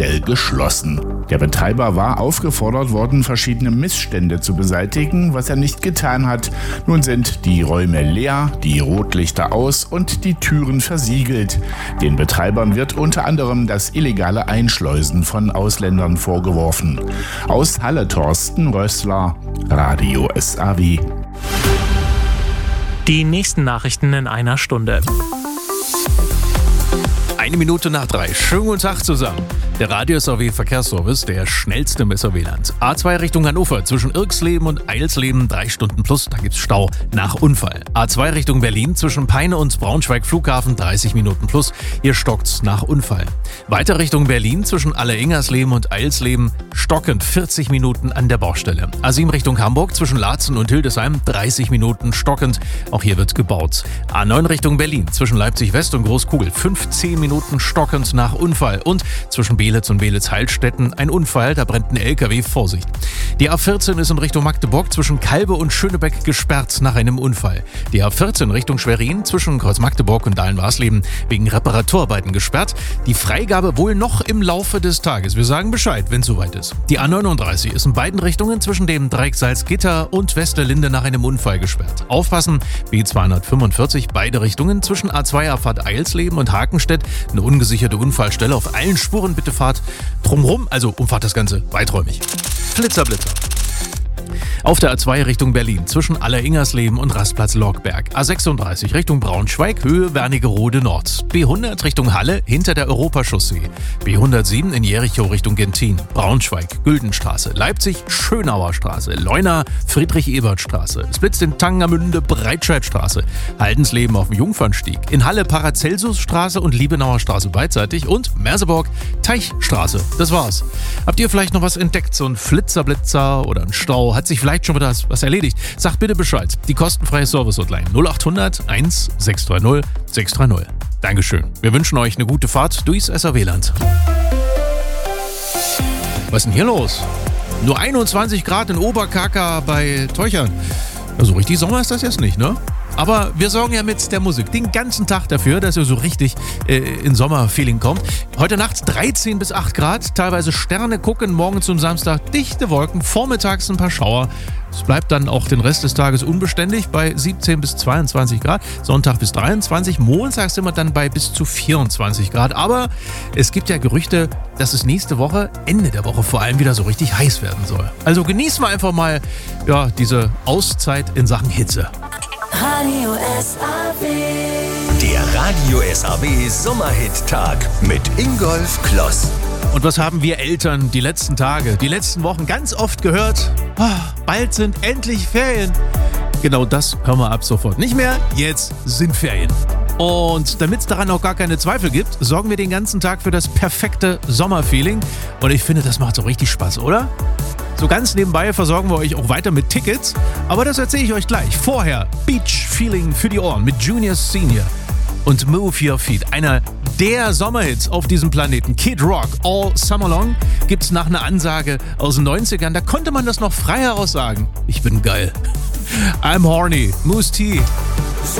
Bordell geschlossen. Der Betreiber war aufgefordert worden, verschiedene Missstände zu beseitigen, was er nicht getan hat. Nun sind die Räume leer, die Rotlichter aus und die Türen versiegelt. Den Betreibern wird unter anderem das illegale Einschleusen von Ausländern vorgeworfen. Aus Halle Thorsten Rössler, Radio SAW. Die nächsten Nachrichten in einer Stunde. 1:03. Schönen guten Tag zusammen. Der Radio SAW Verkehrsservice, der schnellste im SAW-Land. A2 Richtung Hannover, zwischen Irksleben und Eilsleben 3 Stunden plus, da gibt's Stau nach Unfall. A2 Richtung Berlin, zwischen Peine und Braunschweig Flughafen 30 Minuten plus, hier stockt's nach Unfall. Weiter Richtung Berlin, zwischen Alle-Ingersleben und Eilsleben, stockend 40 Minuten an der Baustelle. A7 Richtung Hamburg, zwischen Laatzen und Hildesheim 30 Minuten stockend, auch hier wird gebaut. A9 Richtung Berlin, zwischen Leipzig West und Großkugel 15 Minuten stockend nach Unfall und zwischen Belitz und Belitz-Heilstätten ein Unfall, da brennt ein LKW, Vorsicht. Die A14 ist in Richtung Magdeburg zwischen Kalbe und Schönebeck gesperrt nach einem Unfall. Die A14 Richtung Schwerin zwischen Kreuz Magdeburg und Dahlen-Warsleben wegen Reparaturarbeiten gesperrt. Die Freigabe wohl noch im Laufe des Tages. Wir sagen Bescheid, wenn es soweit ist. Die A39 ist in beiden Richtungen zwischen dem Dreieck Salzgitter und Westerlinde nach einem Unfall gesperrt. Aufpassen, B245 beide Richtungen zwischen A2-Abfahrt Eilsleben und Hakenstedt eine ungesicherte Unfallstelle. Auf allen Spuren bitte Fahrt drumherum, also umfahrt das Ganze weiträumig. Flitzer. Auf der A2 Richtung Berlin zwischen Aller-Ingersleben und Rastplatz Logberg. A36 Richtung Braunschweig, Höhe Wernigerode Nord. B100 Richtung Halle hinter der Europachaussee. B107 in Jericho Richtung Gentin. Braunschweig, Güldenstraße. Leipzig, Schönauer Straße. Leuna, Friedrich-Ebert-Straße. Es blitzt in Tangermünde, Breitscheidstraße. Haldensleben auf dem Jungfernstieg. In Halle Paracelsusstraße und Liebenauer Straße beidseitig. Und Merseburg, Teichstraße. Das war's. Habt ihr vielleicht noch was entdeckt? So ein Flitzer oder ein Stau? Hat sich vielleicht schon wieder was erledigt? Sagt bitte Bescheid. Die kostenfreie Service-Hotline 0800 1 630 630. Dankeschön. Wir wünschen euch eine gute Fahrt durchs SAW-Land. Was ist denn hier los? Nur 21 Grad in Oberkaka bei Teuchern. Also richtig Sommer ist das jetzt nicht, ne? Aber wir sorgen ja mit der Musik den ganzen Tag dafür, dass ihr so richtig in Sommerfeeling kommt. Heute Nacht 13 bis 8 Grad, teilweise Sterne gucken, morgen zum Samstag dichte Wolken, vormittags ein paar Schauer. Es bleibt dann auch den Rest des Tages unbeständig bei 17 bis 22 Grad, Sonntag bis 23, montags sind wir dann bei bis zu 24 Grad. Aber es gibt ja Gerüchte, dass es nächste Woche, Ende der Woche vor allem wieder so richtig heiß werden soll. Also genießen wir einfach mal diese Auszeit in Sachen Hitze. Radio SAW. Der Radio SAW Sommerhit-Tag mit Ingolf Kloss. Und was haben wir Eltern die letzten Tage, die letzten Wochen ganz oft gehört? Bald sind endlich Ferien. Genau das hören wir ab sofort nicht mehr. Jetzt sind Ferien. Und damit es daran auch gar keine Zweifel gibt, sorgen wir den ganzen Tag für das perfekte Sommerfeeling. Und ich finde, das macht so richtig Spaß, oder? So ganz nebenbei versorgen wir euch auch weiter mit Tickets. Aber das erzähle ich euch gleich. Vorher Beach Feeling für die Ohren mit Junior Senior und Move Your Feet. Einer der Sommerhits auf diesem Planeten. Kid Rock, All Summer Long, gibt's nach einer Ansage aus den 90ern. Da konnte man das noch frei heraus sagen. Ich bin geil. I'm horny. Moose T.